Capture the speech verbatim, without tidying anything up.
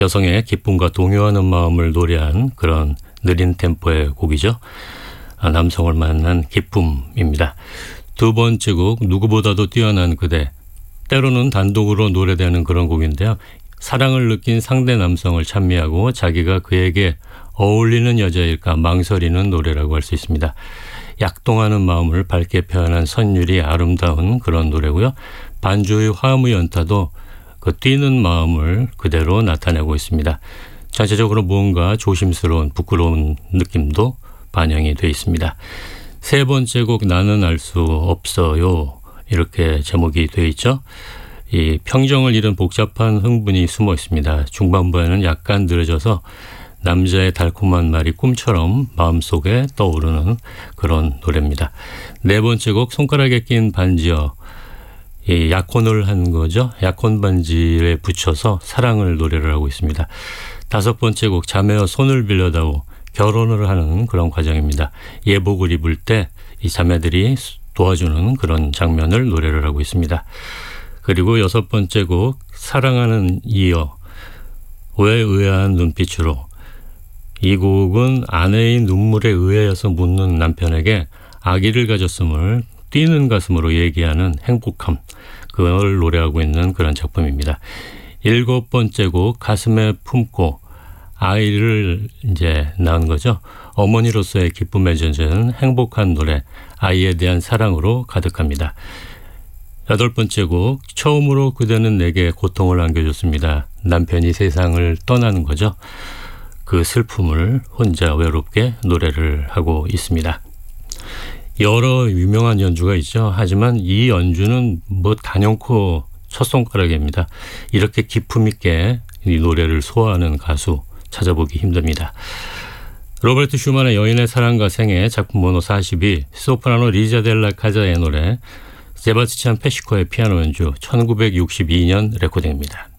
여성의 기쁨과 동요하는 마음을 노래한 그런 느린 템포의 곡이죠. 남성을 만난 기쁨입니다. 두 번째 곡 누구보다도 뛰어난 그대. 때로는 단독으로 노래되는 그런 곡인데요. 사랑을 느낀 상대 남성을 찬미하고 자기가 그에게 어울리는 여자일까 망설이는 노래라고 할 수 있습니다. 약동하는 마음을 밝게 표현한 선율이 아름다운 그런 노래고요. 반주의 화음의 연타도 그 뛰는 마음을 그대로 나타내고 있습니다. 전체적으로 뭔가 조심스러운 부끄러운 느낌도 반영이 되어 있습니다. 세 번째 곡 나는 알 수 없어요. 이렇게 제목이 되어 있죠. 이 평정을 잃은 복잡한 흥분이 숨어 있습니다. 중반부에는 약간 느려져서 남자의 달콤한 말이 꿈처럼 마음속에 떠오르는 그런 노래입니다. 네 번째 곡 손가락에 낀 반지요. 이 약혼을 한 거죠. 약혼 반지에 붙여서 사랑을 노래를 하고 있습니다. 다섯 번째 곡 자매여 손을 빌려다오. 결혼을 하는 그런 과정입니다. 예복을 입을 때 이 자매들이 도와주는 그런 장면을 노래를 하고 있습니다. 그리고 여섯 번째 곡 사랑하는 이여 왜 의아한 눈빛으로. 이 곡은 아내의 눈물에 의해서 묻는 남편에게 아기를 가졌음을 뛰는 가슴으로 얘기하는 행복함, 그걸 노래하고 있는 그런 작품입니다. 일곱 번째 곡 가슴에 품고 아이를 이제 낳은 거죠. 어머니로서의 기쁨에 젖은 행복한 노래, 아이에 대한 사랑으로 가득합니다. 여덟 번째 곡 처음으로 그대는 내게 고통을 안겨줬습니다. 남편이 세상을 떠나는 거죠. 그 슬픔을 혼자 외롭게 노래를 하고 있습니다. 여러 유명한 연주가 있죠. 하지만 이 연주는 뭐 단연코 첫 손가락입니다. 이렇게 기품 있게 이 노래를 소화하는 가수 찾아보기 힘듭니다. 로베르토 슈만의 여인의 사랑과 생애 작품 번호 사십이, 소프라노 리자 델라 카자의 노래, 세바스찬 페시코의 피아노 연주, 천구백육십이 년 레코딩입니다.